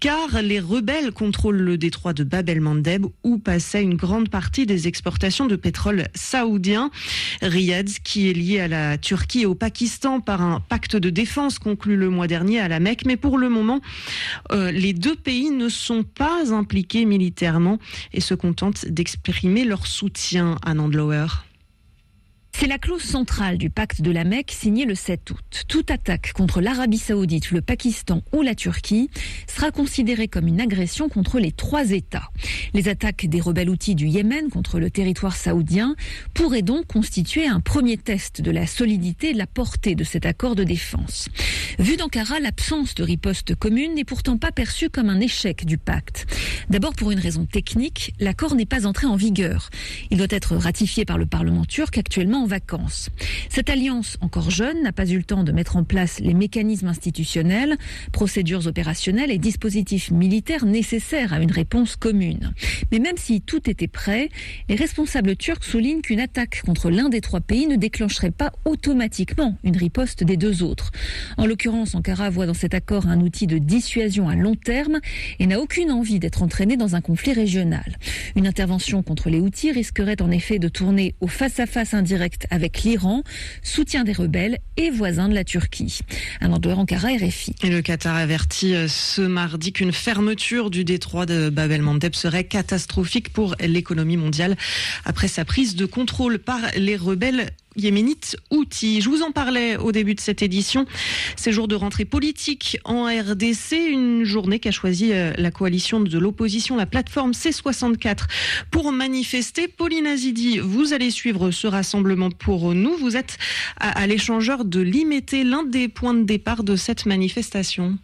car les rebelles contrôlent le détroit de Bab el-Mandeb où passait une grande partie des exportations de pétrole saoudien. Riyad, qui est lié à la Turquie et au Pakistan par un pacte de défense conclu le mois dernier à la Mecque, mais pour le moment, les deux pays ne sont pas impliqués militairement et se contentent d'exprimer leur soutien à Nandlower. C'est la clause centrale du pacte de la Mecque signé le 7 août. Toute attaque contre l'Arabie Saoudite, le Pakistan ou la Turquie sera considérée comme une agression contre les trois États. Les attaques des rebelles houthis du Yémen contre le territoire saoudien pourraient donc constituer un premier test de la solidité et de la portée de cet accord de défense. Vu d'Ankara, l'absence de riposte commune n'est pourtant pas perçue comme un échec du pacte. D'abord pour une raison technique, l'accord n'est pas entré en vigueur. Il doit être ratifié par le Parlement turc actuellement en vacances. Cette alliance, encore jeune, n'a pas eu le temps de mettre en place les mécanismes institutionnels, procédures opérationnelles et dispositifs militaires nécessaires à une réponse commune. Mais même si tout était prêt, les responsables turcs soulignent qu'une attaque contre l'un des trois pays ne déclencherait pas automatiquement une riposte des deux autres. En l'occurrence, Ankara voit dans cet accord un outil de dissuasion à long terme et n'a aucune envie d'être entraînée dans un conflit régional. Une intervention contre les Houthis risquerait en effet de tourner au face-à-face indirect avec l'Iran, soutien des rebelles et voisin de la Turquie. Un endroit Ankara RFI. Et le Qatar avertit ce mardi qu'une fermeture du détroit de Bab el-Mandeb serait catastrophique pour l'économie mondiale après sa prise de contrôle par les rebelles yéménites houthis. Je vous en parlais au début de cette édition. Ces jours de rentrée politique en RDC, une journée qu'a choisi la coalition de l'opposition, la plateforme C64, pour manifester. Pauline Azidi, vous allez suivre ce rassemblement pour nous. Vous êtes à l'échangeur de l'Imété, l'un des points de départ de cette manifestation.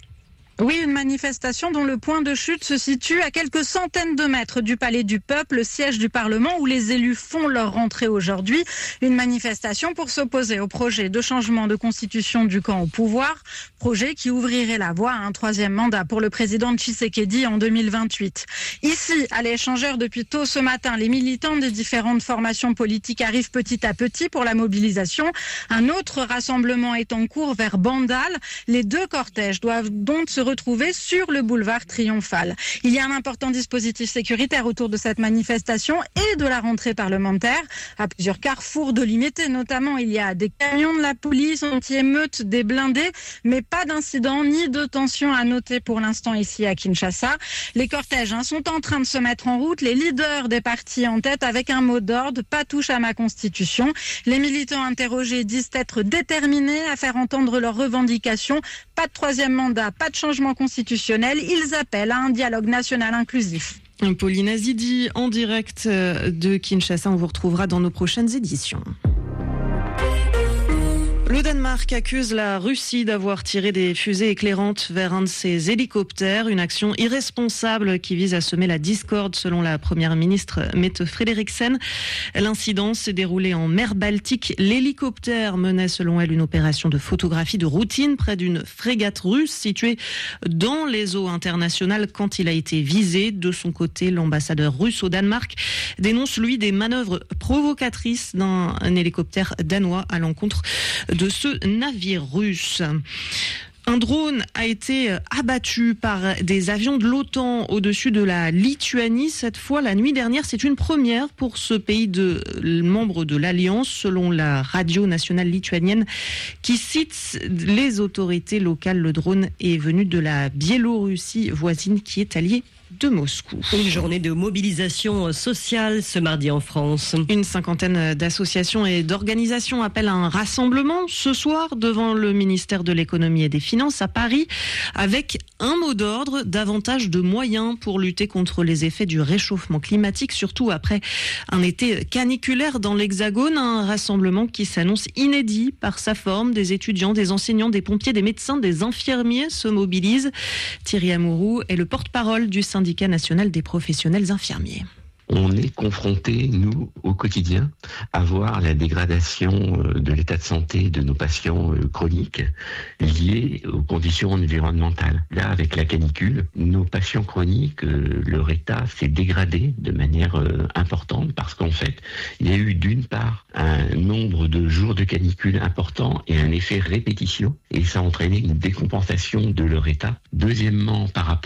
Oui, une manifestation dont le point de chute se situe à quelques centaines de mètres du Palais du Peuple, siège du Parlement où les élus font leur rentrée aujourd'hui. Une manifestation pour s'opposer au projet de changement de constitution du camp au pouvoir, projet qui ouvrirait la voie à un troisième mandat pour le président Tshisekedi en 2028. Ici, à l'échangeur depuis tôt ce matin, les militants des différentes formations politiques arrivent petit à petit pour la mobilisation. Un autre rassemblement est en cours vers Bandal. Les deux cortèges doivent donc se retrouver sur le boulevard Triomphal. Il y a un important dispositif sécuritaire autour de cette manifestation et de la rentrée parlementaire. À plusieurs carrefours de l'Imété notamment, il y a des camions de la police anti-émeute, des blindés, mais pas d'incident ni de tension à noter pour l'instant ici à Kinshasa. Les cortèges sont en train de se mettre en route, les leaders des partis en tête avec un mot d'ordre, pas touche à ma constitution. Les militants interrogés disent être déterminés à faire entendre leurs revendications. Pas de troisième mandat, pas de changement constitutionnel. Ils appellent à un dialogue national inclusif. Pauline Azidi en direct de Kinshasa. On vous retrouvera dans nos prochaines éditions. Le Danemark accuse la Russie d'avoir tiré des fusées éclairantes vers un de ses hélicoptères, une action irresponsable qui vise à semer la discorde selon la première ministre Mette Frederiksen. L'incident s'est déroulé en mer Baltique. L'hélicoptère menait selon elle une opération de photographie de routine près d'une frégate russe située dans les eaux internationales quand il a été visé. De son côté, l'ambassadeur russe au Danemark dénonce lui des manœuvres provocatrices d'un hélicoptère danois à l'encontre de ce navire russe. Un drone a été abattu par des avions de l'OTAN au-dessus de la Lituanie. Cette fois, la nuit dernière, c'est une première pour ce pays membre de l'Alliance, selon la radio nationale lituanienne, qui cite les autorités locales. Le drone est venu de la Biélorussie voisine, qui est alliée de Moscou. Une journée de mobilisation sociale ce mardi en France. Une cinquantaine d'associations et d'organisations appellent à un rassemblement ce soir devant le ministère de l'économie et des finances à Paris avec un mot d'ordre, davantage de moyens pour lutter contre les effets du réchauffement climatique, surtout après un été caniculaire dans l'Hexagone. Un rassemblement qui s'annonce inédit par sa forme. Des étudiants, des enseignants, des pompiers, des médecins, des infirmiers se mobilisent. Thierry Amourou est le porte-parole du syndicat national des professionnels infirmiers. On est confronté, nous, au quotidien, à voir la dégradation de l'état de santé de nos patients chroniques liés aux conditions environnementales. Là, avec la canicule, nos patients chroniques, leur état s'est dégradé de manière importante parce qu'en fait, il y a eu d'une part un nombre de jours de canicule important et un effet répétition et ça a entraîné une décompensation de leur état. Deuxièmement, par rapport